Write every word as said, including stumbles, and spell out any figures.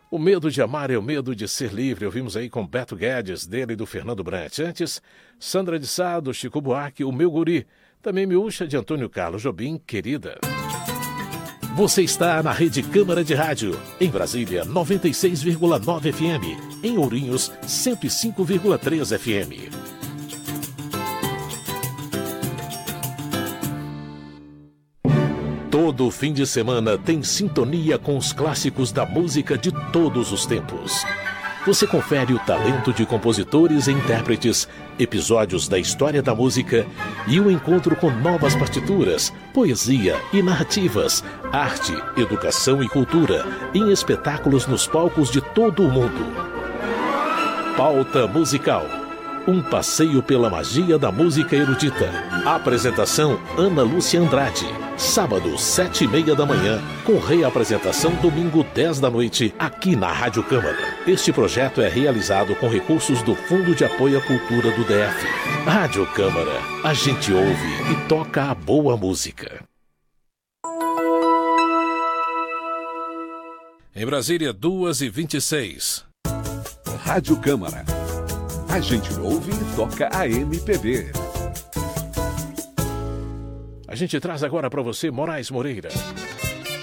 O Medo de Amar é o Medo de Ser Livre. Ouvimos aí com Beto Guedes, dele e do Fernando Brant. Antes, Sandra de Sá, do Chico Buarque, O Meu Guri. Também Miúcha, de Antônio Carlos Jobim, Querida. Você está na Rede Câmara de Rádio. Em Brasília, noventa e seis vírgula nove F M. Em Ourinhos, cento e cinco vírgula três F M. Todo fim de semana tem sintonia com os clássicos da música de todos os tempos. Você confere o talento de compositores e intérpretes, episódios da história da música e o encontro com novas partituras, poesia e narrativas, arte, educação e cultura, em espetáculos nos palcos de todo o mundo. Pauta Musical. Um passeio pela magia da música erudita. Apresentação Ana Lúcia Andrade. Sábado, sete e meia da manhã, com reapresentação domingo, dez da noite, aqui na Rádio Câmara. Este projeto é realizado com recursos do Fundo de Apoio à Cultura do D F. Rádio Câmara, a gente ouve e toca a boa música. Em Brasília, duas e vinte e seis. Rádio Câmara. A gente ouve e toca a M P B. A gente traz agora para você Moraes Moreira.